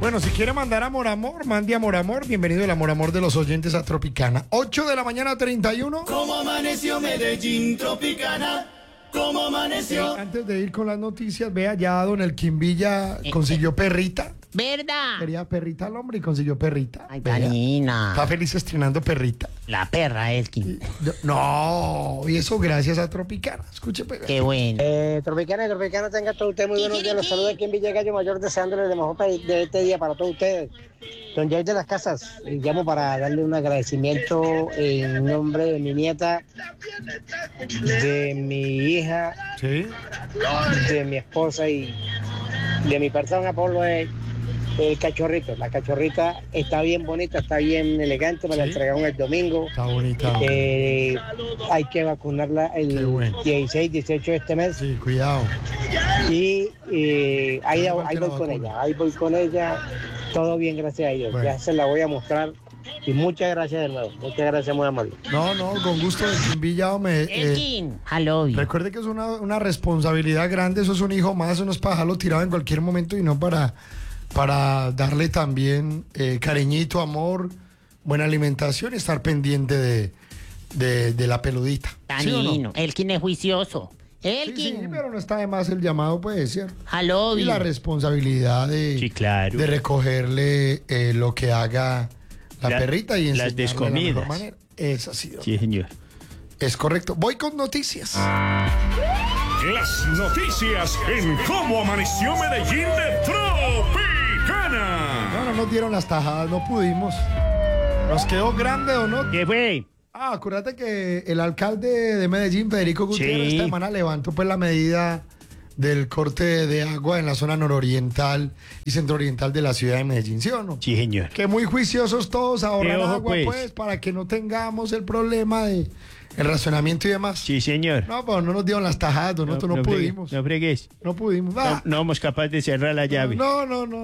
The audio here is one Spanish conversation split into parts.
Bueno, si quiere mandar amor, mande amor. Bienvenido el amor de los oyentes a Tropicana. 8 de la mañana, 31. ¿Cómo amaneció Medellín, Tropicana? ¿Cómo amaneció? Antes de ir con las noticias, vea, ya don Elkin Villa consiguió perrita. ¿Verdad? Quería perrita al hombre y consiguió perrita. Ay, Vea, Karina. está feliz estrenando perrita. La perra, Elkin. No, y eso gracias a Tropicana. Escuche, pues. Qué bueno. Tropicana, tenga todo usted muy buenos días. Los saludo aquí en Villegallo Mayor, deseándoles de mejor de este día para todos ustedes. Don Jair de las Casas, llamo para darle un agradecimiento en nombre de mi nieta, de mi hija, Sí. de mi esposa y de mi persona, Pablo, el cachorrito. La cachorrita está bien bonita, está bien elegante, me la Sí. entregaron el domingo. Está bonita. Hay que vacunarla Qué el bueno. 16, 18 de este mes. Sí, cuidado. Y ahí Igual que voy la con vacuna. ella, ahí voy con ella, todo bien, gracias a Dios. Bueno. Ya se la voy a mostrar y muchas gracias de nuevo, muchas gracias, muy amable. No, con gusto, Elkin Villa, Elkin, hello. recuerde que es una responsabilidad grande, eso es un hijo más, uno es para dejarlo tirado en cualquier momento y no para darle también cariñito, amor, buena alimentación y estar pendiente de la peludita. ¿Sí o no? Tanino. Elkin es juicioso. Sí, Elkin. pero no está de más el llamado, puede ser. Hello. Y la responsabilidad Sí, claro. de recogerle lo que haga la perrita y las enseñarle de la mejor descomidas. manera. Es así, don. Sí, señor. Es correcto. Voy con noticias. Las noticias en Cómo Amaneció Medellín de Tropicana. No nos dieron las tajadas, no pudimos. Nos quedó grande o no. ¿Qué fue? Acuérdate que el alcalde de Medellín, Federico Gutiérrez, Sí. esta semana levantó pues la medida del corte de agua en la zona nororiental y centrooriental de la ciudad de Medellín, ¿sí o no? Sí, señor. Que muy juiciosos todos a ahorrar ojo, agua, pues. pues, para que no tengamos el problema de el racionamiento y demás. Sí, señor. No, pero no nos dieron las tajadas, nosotros no pudimos. No fregues. No pudimos. Ah, No somos capaces de cerrar la llave. no.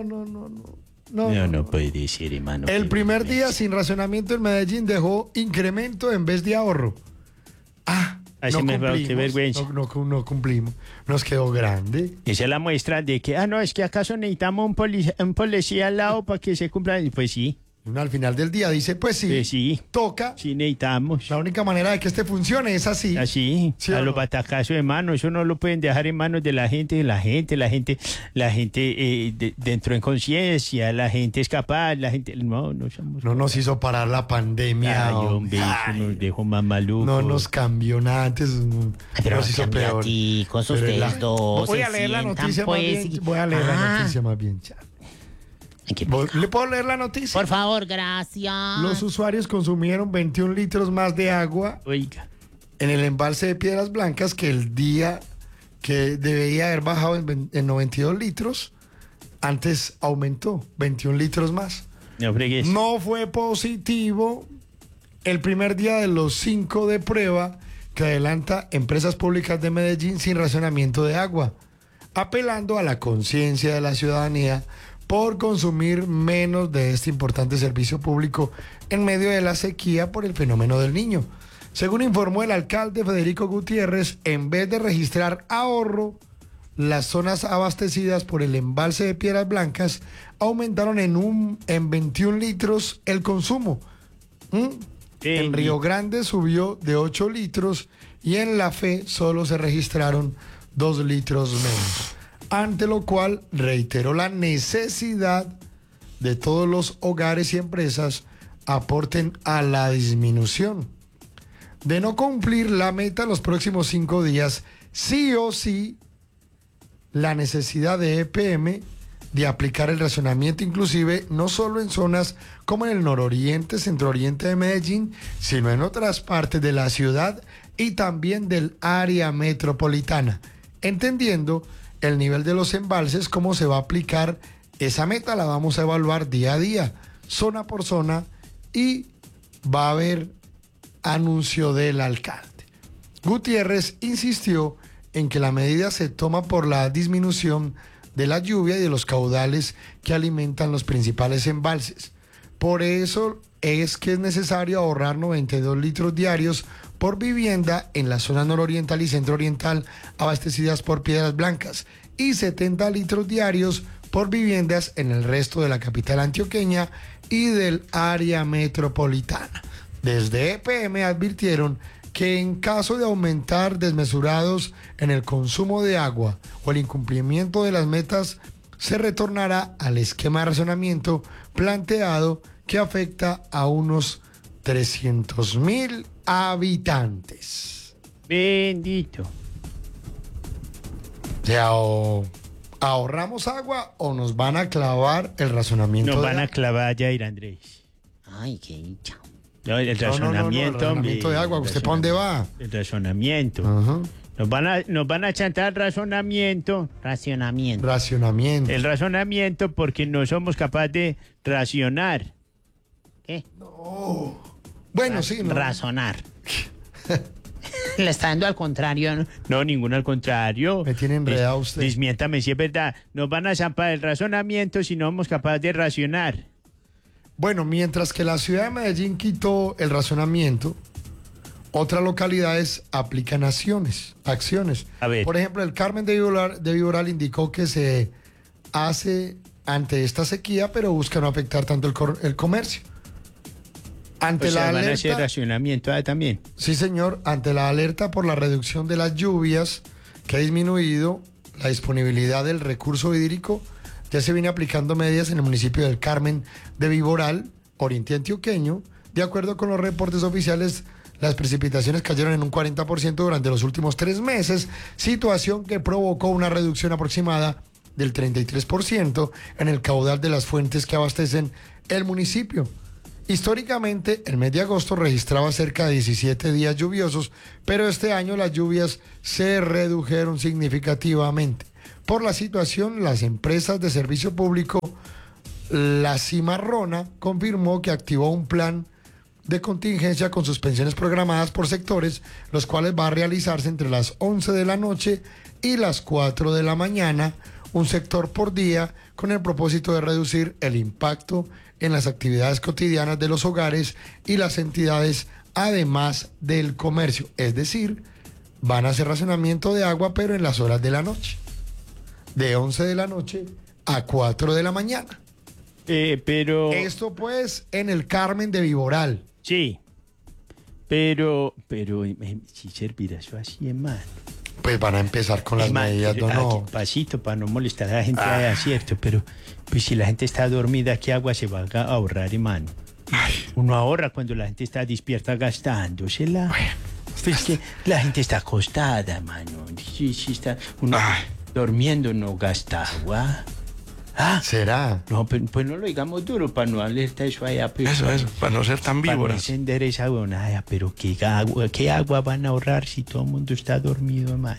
No puede ser, hermano. El primer día sin racionamiento en Medellín dejó incremento en vez de ahorro. Así me va, qué vergüenza. No cumplimos. Nos quedó grande. Esa es la muestra de que, no, es que acaso necesitamos un policía al lado para que se cumpla. Y pues sí, Uno al final del día dice, pues sí, sí, toca. sí necesitamos. La única manera de que este funcione es así. Así, ¿Sí o a no? los batacazos de mano, eso no lo pueden dejar en manos de la gente dentro en conciencia, la gente es capaz, la gente, no somos. No nos hizo parar la pandemia. Ay, hombre, eso nos dejó más malucos. No nos cambió nada antes. Pero Nos hizo peor. Con Pero ustedes dos. Voy a se leer la sientan, noticia pues, más bien. Voy a leer la noticia más bien. Chat. Ay, qué ¿Le puedo leer la noticia? Por favor, gracias. Los usuarios consumieron 21 litros más de agua Oiga, en el embalse de Piedras Blancas que el día que debería haber bajado en 92 litros, antes aumentó 21 litros más. no fregues. No fue positivo el primer día de los 5 de prueba que adelanta Empresas Públicas de Medellín sin racionamiento de agua, apelando a la conciencia de la ciudadanía por consumir menos de este importante servicio público en medio de la sequía por el fenómeno del Niño. Según informó el alcalde Federico Gutiérrez, en vez de registrar ahorro, las zonas abastecidas por el embalse de Piedras Blancas aumentaron en 21 litros el consumo. En Río Grande subió de 8 litros y en La Fe solo se registraron 2 litros menos. Ante lo cual reiteró la necesidad de todos los hogares y empresas aporten a la disminución. De no cumplir la meta los próximos 5 días, sí o sí, la necesidad de EPM de aplicar el racionamiento, inclusive no solo en zonas como en el nororiente, centrooriente de Medellín, sino en otras partes de la ciudad y también del área metropolitana, entendiendo el nivel de los embalses, cómo se va a aplicar esa meta, la vamos a evaluar día a día, zona por zona, y va a haber anuncio del alcalde. Gutiérrez insistió en que la medida se toma por la disminución de la lluvia y de los caudales que alimentan los principales embalses. Por eso es que es necesario ahorrar 92 litros diarios por vivienda en la zona nororiental y centrooriental abastecidas por Piedras Blancas y 70 litros diarios por viviendas en el resto de la capital antioqueña y del área metropolitana. Desde EPM advirtieron que en caso de aumentar desmesurados en el consumo de agua o el incumplimiento de las metas, se retornará al esquema de racionamiento planteado que afecta a unos 300.000 habitantes. Bendito. O sea, o ahorramos agua o nos van a clavar el racionamiento. Nos de van a agua. clavar, Jair Andrés. Ay, qué hincha. No, el No, razonamiento, el razonamiento de agua. ¿Usted para dónde va? El razonamiento. Ajá. Nos van a chantar razonamiento. Racionamiento. Racionamiento. El razonamiento porque no somos capaces de racionar. ¿Qué? Bueno, sí, ¿no? Razonar. Le está dando al contrario, ¿no? No, ninguno al contrario. Me tiene enredado usted. Desmiéntame si es verdad. Nos van a zampar el razonamiento si no somos capaces de racionar. Bueno, mientras que la ciudad de Medellín quitó el racionamiento, otras localidades aplican acciones. A ver. Por ejemplo, el Carmen de Viboral indicó que se hace ante esta sequía, pero busca no afectar tanto el comercio. Ante O sea, la van a hacer alerta, racionamiento también. sí señor, ante la alerta por la reducción de las lluvias que ha disminuido la disponibilidad del recurso hídrico, ya se viene aplicando medidas en el municipio del Carmen de Viboral, oriente antioqueño. De acuerdo con los reportes oficiales, las precipitaciones cayeron en un 40% durante los últimos 3 meses, situación que provocó una reducción aproximada del 33% en el caudal de las fuentes que abastecen el municipio. Históricamente, el mes de agosto registraba cerca de 17 días lluviosos, pero este año las lluvias se redujeron significativamente. Por la situación, las empresas de servicio público, la Cimarrona, confirmó que activó un plan de contingencia con suspensiones programadas por sectores, los cuales va a realizarse entre las 11 de la noche y las 4 de la mañana, un sector por día, con el propósito de reducir el impacto en las actividades cotidianas de los hogares y las entidades, además del comercio. Es decir, van a hacer racionamiento de agua, pero en las horas de la noche, de 11 de la noche a 4 de la mañana. Pero... Esto pues en el Carmen de Viboral. Sí. Pero si servirá eso así, hermano. Pues van a empezar con las Hermano, medidas, ¿no? Pasito para no molestar a la gente, es cierto, pero pues si la gente está dormida, ¿qué agua se va a ahorrar, hermano? Uno ahorra cuando la gente está despierta gastándosela. Pues que la gente está acostada, hermano. Sí, está uno durmiendo, no gasta agua. ¿Será? No, pues no lo digamos duro para no alertar eso allá. Pues, Eso, para no ser tan para no víboras. encender esa huevonada, pero ¿qué agua van a ahorrar si todo el mundo está dormido, hermano?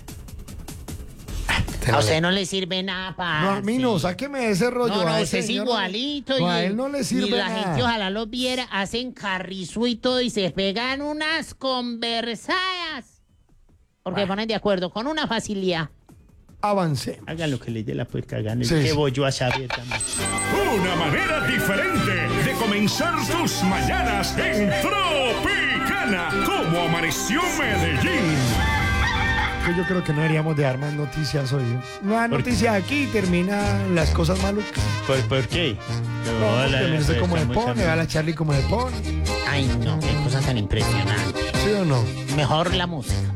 A usted no le sirve nada, para. No, a mí no, sáqueme ese rollo. No, a usted ese es señor igualito. No, a él no le sirve y la nada. gente ojalá los viera, hacen carrizo y todo y se pegan unas conversadas. Porque ponen de acuerdo con una facilidad. Avancemos. Hagan lo que les dé la puerta, hagan el Sí, que sí. voy yo a saber también. Una manera diferente de comenzar tus mañanas en Tropicana. Como amaneció Medellín. Que yo creo que no deberíamos de dar más noticias hoy. Una ¿Por qué? noticia aquí y termina las cosas malucas. ¿Por qué? No, porque me sé cómo le estamos pone, va la Charlie como le pone. Ay, no, qué cosa tan impresionante. ¿Sí o no? Mejor la música.